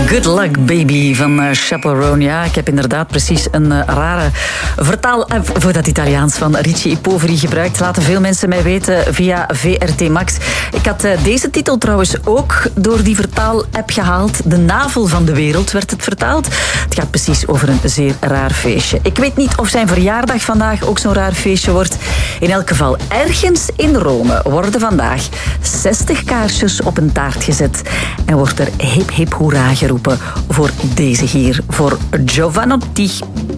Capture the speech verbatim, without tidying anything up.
Good Luck Baby van uh, Chaperone. Ja, ik heb inderdaad precies een uh, rare vertaal uh, voor dat Italiaans van Ricci Poveri gebruikt. Laten veel mensen mij weten via V R T Max. Ik had uh, deze titel trouwens ook door die vertaal-app gehaald. De navel van de wereld werd het vertaald. Het gaat precies over een zeer raar feestje. Ik weet niet of zijn verjaardag vandaag ook zo'n raar feestje wordt. In elk geval, ergens in Rome worden vandaag zestig kaarsjes op een taart gezet. En wordt er hip hip hoera geroepen voor deze hier, voor Giovanotti.